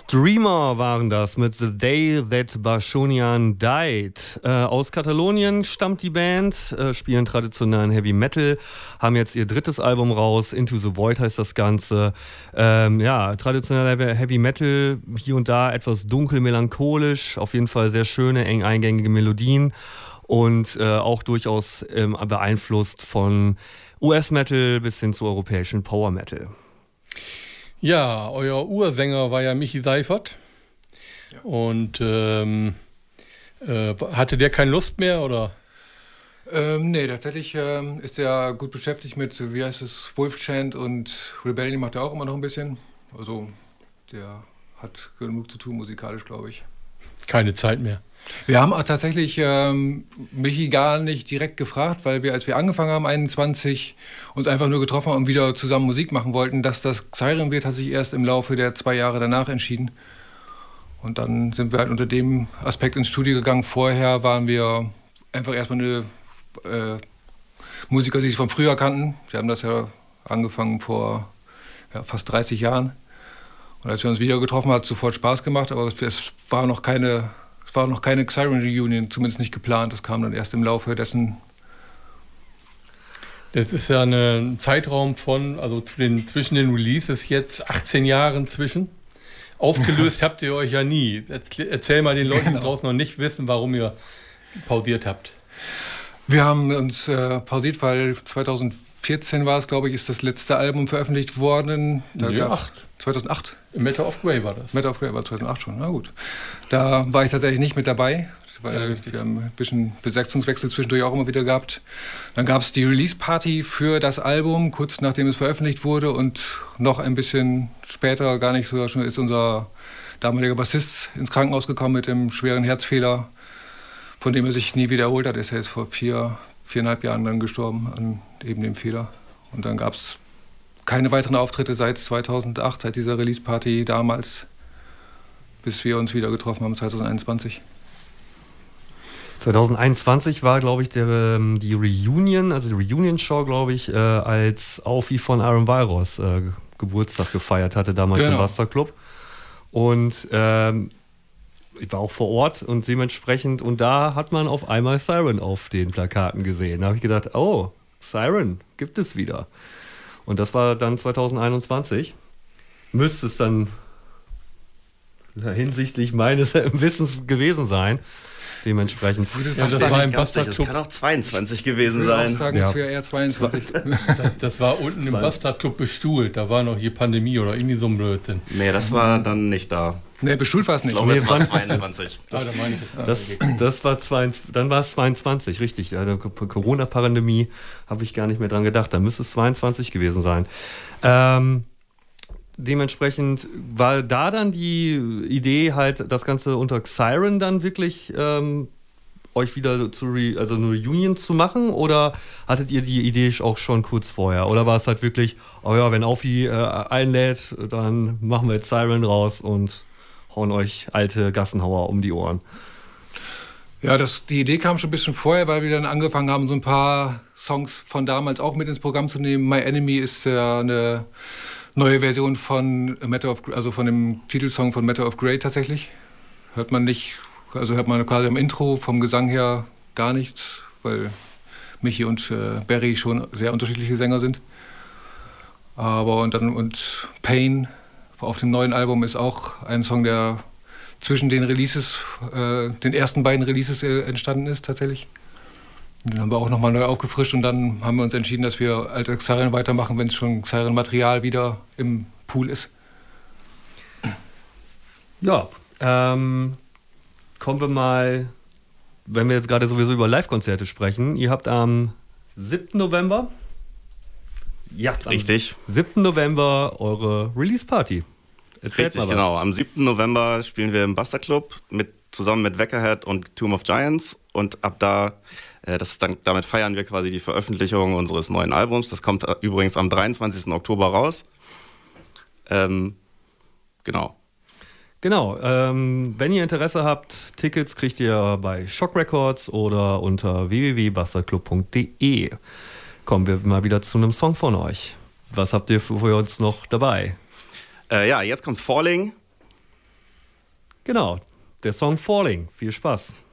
Dreamer waren das mit The Day That Bashonian Died. Aus Katalonien stammt die Band, spielen traditionellen Heavy Metal, haben jetzt ihr drittes Album raus, Into the Void heißt das Ganze. Traditioneller Heavy Metal, hier und da etwas dunkel, melancholisch, auf jeden Fall sehr schöne, eng eingängige Melodien und auch durchaus beeinflusst von US-Metal bis hin zu europäischen Power-Metal. Ja, euer Ursänger war ja Michi Seifert. Ja. Und hatte der keine Lust mehr, oder? Nee, tatsächlich ist er gut beschäftigt mit, wie heißt es, Wolfchant und Rebellion macht er auch immer noch ein bisschen. Also der hat genug zu tun musikalisch, glaube ich. Keine Zeit mehr. Wir haben auch tatsächlich Michi gar nicht direkt gefragt, weil wir, als wir angefangen haben, 21, uns einfach nur getroffen haben und wieder zusammen Musik machen wollten. Dass das Siren wird, hat sich erst im Laufe der 2 Jahre danach entschieden. Und dann sind wir halt unter dem Aspekt ins Studio gegangen. Vorher waren wir einfach erstmal eine Musiker, die sich von früher kannten. Wir haben das ja angefangen vor fast 30 Jahren. Und als wir uns wieder getroffen haben, hat es sofort Spaß gemacht, aber es war noch keine Siren Reunion, zumindest nicht geplant. Das kam dann erst im Laufe dessen. Das ist ja ein Zeitraum von, also zwischen den Releases jetzt 18 Jahren zwischen. Aufgelöst habt ihr euch ja nie. Erzähl mal den Leuten, die draußen noch nicht wissen, warum ihr pausiert habt. Wir haben uns pausiert, weil 2014 war es, glaube ich, ist das letzte Album veröffentlicht worden. 2008? Matter of Grey war das. Matter of Grey war 2008 schon, na gut. Da war ich tatsächlich nicht mit dabei, weil wir haben ein bisschen Besetzungswechsel zwischendurch auch immer wieder gehabt. Dann gab es die Release-Party für das Album, kurz nachdem es veröffentlicht wurde, und noch ein bisschen später, gar nicht so schon, ist unser damaliger Bassist ins Krankenhaus gekommen mit dem schweren Herzfehler, von dem er sich nie wieder erholt hat. Er ist jetzt vor 4,5 Jahren dann gestorben an eben dem Fehler. Und dann gab es keine weiteren Auftritte seit 2008, seit dieser Release-Party damals, bis wir uns wieder getroffen haben 2021. 2021 war, glaube ich, die Reunion, also die Reunion-Show, glaube ich, als Aufi von Aaron Walros Geburtstag gefeiert hatte, damals im Bastard Club. Und ich war auch vor Ort und dementsprechend, und da hat man auf einmal Siren auf den Plakaten gesehen. Da habe ich gedacht, oh, Siren gibt es wieder. Und das war dann 2021. Müsste es dann hinsichtlich meines Wissens gewesen sein. Dementsprechend. Das war im Bastard Club. Das kann auch 22 gewesen sein. Ich würde auch sagen, es wäre eher 22. Das war unten im Bastard Club bestuhlt. Da war noch hier Pandemie oder irgendwie so ein Blödsinn. Nee, das war dann nicht da. Nee, bestuhlt war es nicht. Ich glaube, es war 22. Das war 22, dann war es 22, richtig. Ja, Corona-Pandemie habe ich gar nicht mehr dran gedacht. Da müsste es 22 gewesen sein. Dementsprechend war da dann die Idee, halt das Ganze unter Siren dann wirklich euch wieder eine Reunion zu machen, oder hattet ihr die Idee auch schon kurz vorher? Oder war es halt wirklich, oh ja, wenn Aufi einlädt, dann machen wir jetzt Siren raus und hauen euch alte Gassenhauer um die Ohren? Ja, die Idee kam schon ein bisschen vorher, weil wir dann angefangen haben, so ein paar Songs von damals auch mit ins Programm zu nehmen. My Enemy ist ja eine neue Version von von dem Titelsong von Matter of Grey tatsächlich. Hört man quasi am Intro vom Gesang her gar nichts, weil Michi und Barry schon sehr unterschiedliche Sänger sind. Und Pain auf dem neuen Album ist auch ein Song, der zwischen den Releases, den ersten beiden Releases entstanden ist tatsächlich. Den haben wir auch nochmal neu aufgefrischt, und dann haben wir uns entschieden, dass wir alte Siren weitermachen, wenn es schon Siren-Material wieder im Pool ist. Ja, kommen wir mal, wenn wir jetzt gerade sowieso über Live-Konzerte sprechen. Ihr habt am 7. November, richtig, 7. November eure Release-Party. Richtig, genau. Am 7. November spielen wir im Bastard Club zusammen mit Weckerhead und Tomb of Giants, und ab da, damit feiern wir quasi die Veröffentlichung unseres neuen Albums. Das kommt übrigens am 23. Oktober raus. Genau. Wenn ihr Interesse habt, Tickets kriegt ihr bei Shock Records oder unter www.bastardclub.de. Kommen wir mal wieder zu einem Song von euch. Was habt ihr für uns noch dabei? Jetzt kommt Falling. Genau, der Song Falling. Viel Spaß.